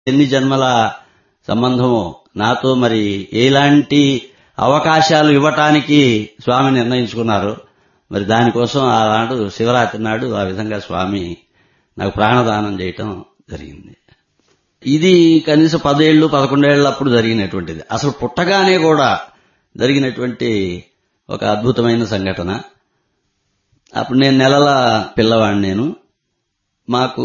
ఎన్ని జన్మల సంబంధమో నాతో మరి ఎలాంటి అవకాశాలు ఇవ్వటానికి స్వామి నిర్ణయించుకున్నారు. మరి దానికోసం ఆనాడు శివరాత్రి నాడు ఆ విధంగా స్వామి నాకు ప్రాణదానం చేయటం జరిగింది. ఇది కనీసం 10 ఏళ్ళు 11 ఏళ్ళప్పుడు జరిగినటువంటిది. అసలు పుట్టగానే కూడా జరిగినటువంటి ఒక అద్భుతమైన సంఘటన. అప్పుడు నేను నెలల పిల్లవాడిని. నేను మాకు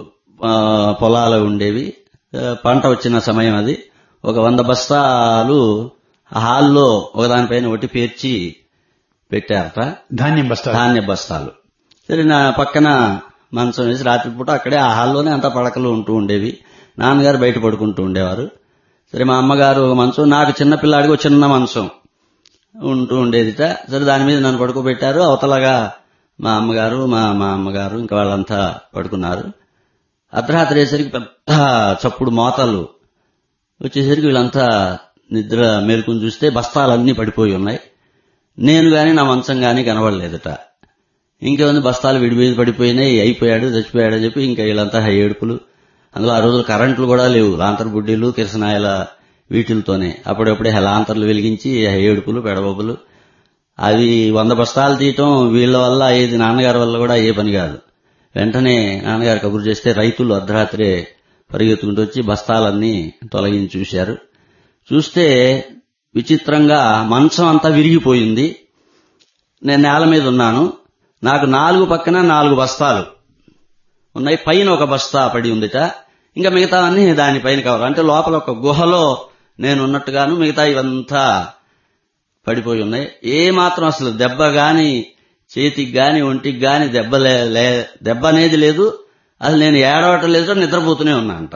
పొలాలు ఉండేవి. పంట వచ్చిన సమయం అది. ఒక 100 బస్తాలు హాల్లో ఒకదానిపైన ఒకటి పేర్చి పెట్టారట. ధాన్య బస్తాలు. సరే, నా పక్కన మంచం వేసి రాత్రిపూట అక్కడే ఆ హాల్లోనే అంతా పడకలు ఉంటూ ఉండేవి. నాన్నగారు బయట పడుకుంటూ ఉండేవారు. సరే, మా అమ్మగారు ఒక మంచం, నాకు చిన్న పిల్లాడికి ఒక చిన్న మంచం ఉంటూ ఉండేదిట. సరే, దాని మీద నన్ను పడుకోబెట్టారు. అవతలగా మా అమ్మగారు మా అమ్మగారు ఇంకా వాళ్ళంతా పడుకున్నారు. అర్ధరాత్రి అయ్యేసరికి పెద్ద చప్పుడు మోతలు వచ్చేసరికి వీళ్ళంతా నిద్ర మేలుకుని చూస్తే బస్తాలన్నీ పడిపోయి ఉన్నాయి. నేను గాని నా మంచం గాని కనబడలేదట. ఇంకేముంది, బస్తాలు విడిపోయి పడిపోయినాయి, అయిపోయాడు, చచ్చిపోయాడని చెప్పి ఇంకా వీళ్ళంతా ఏడుపులు. అందులో ఆ రోజులు కరెంట్లు కూడా లేవు. లాంతర్ బుడ్డీలు కిరసనాయల వీటిలతోనే అప్పుడప్పుడే లాంతర్లు వెలిగించి ఏడుపులు పెడబొబ్బులు. అవి 100 బస్తాలు తీయటం వీళ్ల వల్ల అయ్యేది, నాన్నగారి వల్ల కూడా అయ్యే పని కాదు. వెంటనే నాన్నగారు కబురు చేస్తే రైతులు అర్ధరాత్రే పరిగెత్తుకుంటూ వచ్చి బస్తాలన్నీ తొలగించి చూశారు. చూస్తే విచిత్రంగా మంచం అంతా విరిగిపోయింది. నేను నేల మీద ఉన్నాను. నాకు 4 పక్కన 4 బస్తాలు ఉన్నాయి. పైన ఒక బస్తా పడి ఉందిట. ఇంకా మిగతావన్నీ దానిపైన కవర్. అంటే లోపల ఒక గుహలో నేనున్నట్టుగాను మిగతా ఇవంతా పడిపోయి ఉన్నాయి. ఏమాత్రం అసలు దెబ్బ గాని చేతికి గాని ఒంటికి గాని దెబ్బ అనేది లేదు. అసలు నేను ఏడవటం లేదు, నిద్రపోతూనే ఉన్నానంట.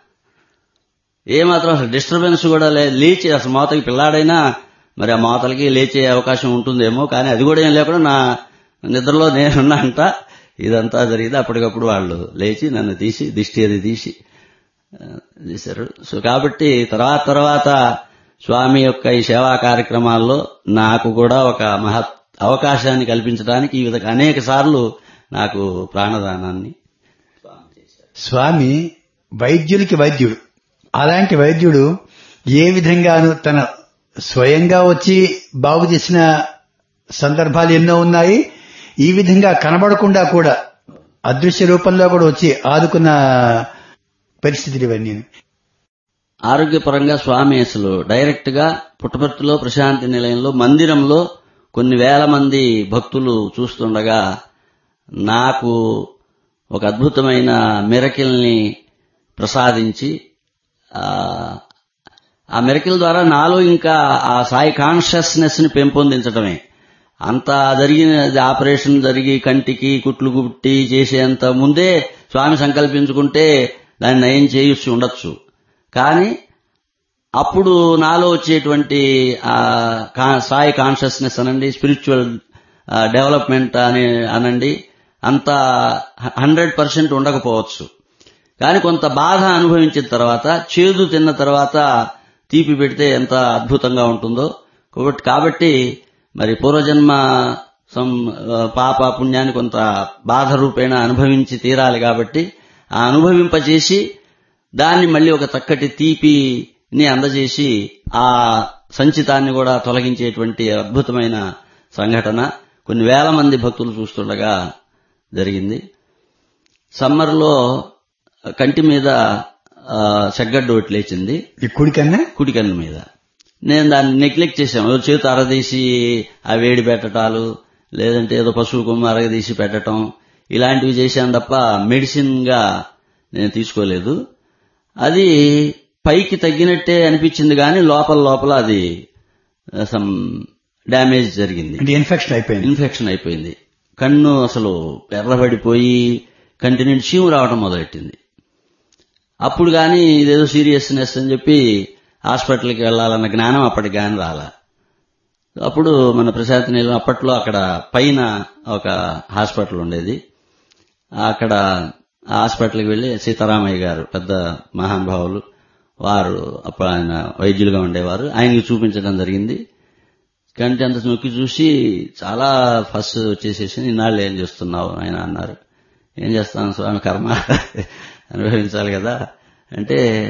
ఏమాత్రం అసలు డిస్టర్బెన్స్ కూడా లేచి అసలు మోతకి పిల్లాడైనా మరి ఆ మోతలకి లేచే అవకాశం ఉంటుందేమో, కానీ అది కూడా ఏం లేకుండా నా నిద్రలో నేనున్నానంట. ఇదంతా జరిగింది. అప్పటికప్పుడు వాళ్ళు లేచి నన్ను తీసి దిష్టి అది తీశారు. సో కాబట్టి తర్వాత స్వామి యొక్క ఈ సేవా కార్యక్రమాల్లో నాకు కూడా ఒక మహత్ అవకాశాన్ని కల్పించడానికి ఈ విధంగా అనేక సార్లు నాకు ప్రాణదానాన్ని స్వామి వైద్యులకి వైద్యుడు. అలాంటి వైద్యుడు ఏ విధంగానూ తన స్వయంగా వచ్చి బాగు చేసిన సందర్భాలు ఎన్నో ఉన్నాయి. ఈ విధంగా కనబడకుండా కూడా అదృశ్య రూపంలో కూడా వచ్చి ఆదుకున్న పరిస్థితులు ఇవన్నీ. ఆరోగ్యపరంగా స్వామి అసలు డైరెక్ట్ గా పుట్టపర్తిలో ప్రశాంతి నిలయంలో మందిరంలో కొన్ని వేల మంది భక్తులు చూస్తుండగా నాకు ఒక అద్భుతమైన మిరకిల్ ని ప్రసాదించి ఆ మిరకిల్ ద్వారా నాలో ఇంకా ఆ సాయి కాన్షియస్నెస్ ని పెంపొందించడమే. అంత జరిగిన ఆపరేషన్ జరిగి కంటికి కుట్లు కుట్టి చేసేంత ముందే స్వామి సంకల్పించుకుంటే దాన్ని నయం చేయొచ్చు ఉండొచ్చు. కానీ అప్పుడు నాలో వచ్చేటువంటి సాయి కాన్షియస్నెస్ అనండి, స్పిరిచువల్ డెవలప్మెంట్ అనండి, అంత 100% ఉండకపోవచ్చు. కానీ కొంత బాధ అనుభవించిన తర్వాత, చేదు తిన్న తర్వాత తీపి పెడితే ఎంత అద్భుతంగా ఉంటుందో. కాబట్టి మరి పూర్వజన్మ పాప పుణ్యాన్ని కొంత బాధ రూపేణ అనుభవించి తీరాలి. కాబట్టి ఆ అనుభవింపజేసి దాన్ని మళ్ళీ ఒక చక్కటి తీపిని అందజేసి ఆ సంచితాన్ని కూడా తొలగించేటువంటి అద్భుతమైన సంఘటన కొన్ని వేల మంది భక్తులు చూస్తుండగా జరిగింది. సమ్మర్లో కంటి మీద చెగ్గడ్డు ఒకటి లేచింది, కుడికన్ను మీద. నేను దాన్ని నెగ్లెక్ట్ చేశాను. చేతి అరదీసి ఆ వేడి పెట్టటాలు, లేదంటే ఏదో పశువు కొమ్ము అరగదీసి పెట్టడం, ఇలాంటివి చేశాను తప్ప మెడిసిన్ గా నేను తీసుకోలేదు. అది పైకి తగ్గినట్టే అనిపించింది, కానీ లోపల అది సమ్ డ్యామేజ్ జరిగింది, ఇన్ఫెక్షన్ అయిపోయింది. కన్ను అసలు ఎర్రబడిపోయి కంటి నుండి చీము రావడం మొదలెట్టింది. అప్పుడు కానీ ఇదేదో సీరియస్నెస్ అని చెప్పి హాస్పిటల్కి వెళ్లాలన్న జ్ఞానం అప్పటికి కానీ రాలా. అప్పుడు మన ప్రశాంతి నిలయం అప్పట్లో అక్కడ పైన ఒక హాస్పిటల్ ఉండేది. అక్కడ హాస్పిటల్కి వెళ్లి సీతారామయ్య గారు పెద్ద మహానుభావులు, వారు అప్పుడు ఆయన వైద్యులుగా ఉండేవారు, ఆయనకి చూపించడం జరిగింది. కంటి అంత నొక్కి చూసి చాలా ఫస్ట్ వచ్చేసేసి ఇన్నాళ్ళు ఏం చేస్తున్నావు ఆయన అన్నారు. ఏం చేస్తాను స్వామి, కర్మ అనుభవించాలి కదా అంటే